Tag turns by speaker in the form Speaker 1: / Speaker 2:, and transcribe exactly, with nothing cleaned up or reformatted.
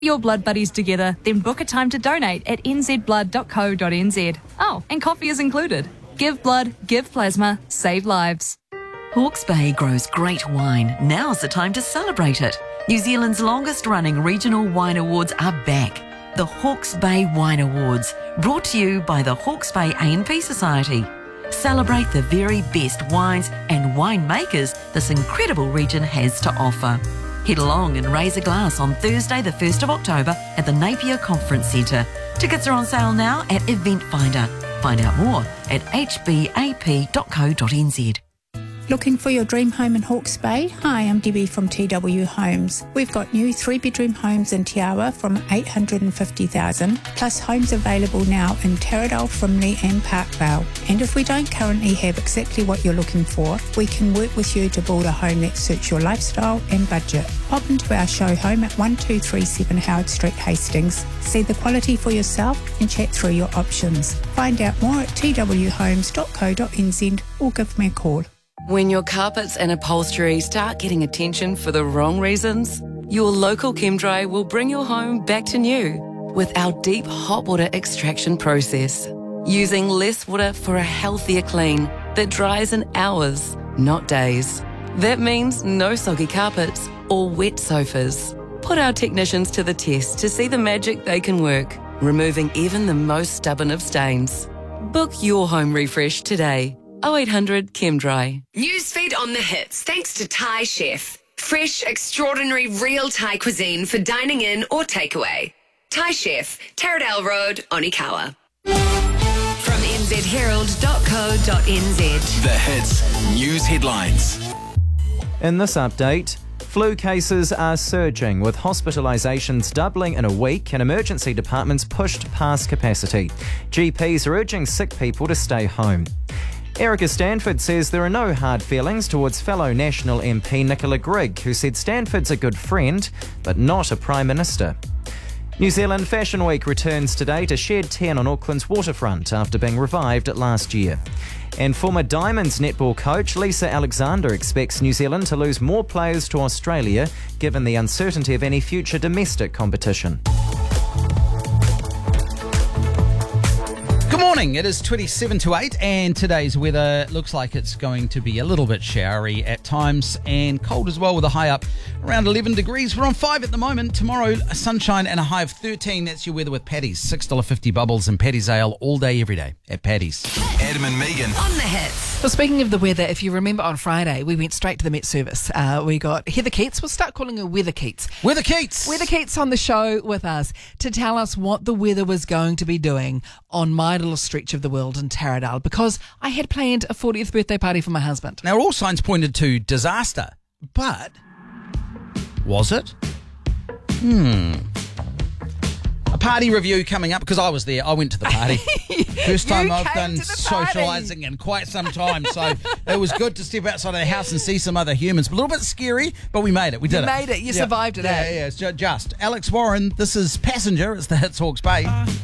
Speaker 1: Your blood buddies together, then book a time to donate at n z blood dot co dot n z. Oh, and coffee is included. Give blood, give plasma, save lives.
Speaker 2: Hawke's Bay grows great wine. Now's the time to celebrate it. New Zealand's longest running regional wine awards are back. The Hawke's Bay Wine Awards, brought to you by the Hawke's Bay A and P Society. Celebrate the very best wines and winemakers this incredible region has to offer. Head along and raise a glass on Thursday the first of October at the Napier Conference Centre. Tickets are on sale now at Event Finder. Find out more at h b a p dot co dot n z.
Speaker 3: Looking for your dream home in Hawke's Bay? Hi, I'm Debbie from T W Homes. We've got new three-bedroom homes in Te Awa from eight hundred fifty thousand dollars, plus homes available now in Taradale, Frimley and Parkvale. And if we don't currently have exactly what you're looking for, we can work with you to build a home that suits your lifestyle and budget. Pop into our show home at one two three seven Howard Street, Hastings. See the quality for yourself and chat through your options. Find out more at t w homes dot co dot n z or give me a call.
Speaker 4: When your carpets and upholstery start getting attention for the wrong reasons, your local ChemDry will bring your home back to new with our deep hot water extraction process, using less water for a healthier clean that dries in hours, not days. That means no soggy carpets or wet sofas. Put our technicians to the test to see the magic they can work, removing even the most stubborn of stains. Book your home refresh today. oh eight hundred ChemDry.
Speaker 5: Newsfeed on the hits, thanks to Thai Chef. Fresh, extraordinary, real Thai cuisine for dining in or takeaway. Thai Chef, Taradale Road, Onikawa. From n z herald dot co dot n z.
Speaker 6: The Hits News Headlines.
Speaker 7: In this update, flu cases are surging, with hospitalisations doubling in a week and emergency departments pushed past capacity. G Ps are urging sick people to stay home. Erica Stanford says there are no hard feelings towards fellow National M P Nicola Grigg, who said Stanford's a good friend, but not a Prime Minister. New Zealand Fashion Week returns today to Shed ten on Auckland's waterfront after being revived last year. And former Diamonds netball coach Lisa Alexander expects New Zealand to lose more players to Australia, given the uncertainty of any future domestic competition.
Speaker 8: Good morning, it is twenty-seven to eight and today's weather looks like it's going to be a little bit showery at times and cold as well, with a high up around eleven degrees. We're on five at the moment. Tomorrow, sunshine and a high of thirteen. That's your weather with Paddy's. six dollars fifty bubbles and Paddy's Ale all day, every day at Paddy's.
Speaker 6: Adam and Megan
Speaker 5: On the hits.
Speaker 9: Well, speaking of the weather, if you remember on Friday, we went straight to the Met Service. Uh, we got Heather Keats. We'll start calling her Weather Keats.
Speaker 8: Weather Keats!
Speaker 9: Weather Keats on the show with us to tell us what the weather was going to be doing on my little stretch of the world in Taradale, because I had planned a fortieth birthday party for my husband.
Speaker 8: Now, all signs pointed to disaster, but was it? Hmm. A party review coming up, because I was there. I went to the party. First time
Speaker 9: You
Speaker 8: I've
Speaker 9: came
Speaker 8: done
Speaker 9: to the party.
Speaker 8: socialising in quite some time, so it was good to step outside of the house and see some other humans. A little bit scary, but we made it. We did
Speaker 9: You
Speaker 8: it.
Speaker 9: made it. You
Speaker 8: Yeah.
Speaker 9: survived it,
Speaker 8: Yeah,
Speaker 9: eh?
Speaker 8: yeah, it's ju- just. Alex Warren, this is Passenger. It's the Hits Hawke's Bay.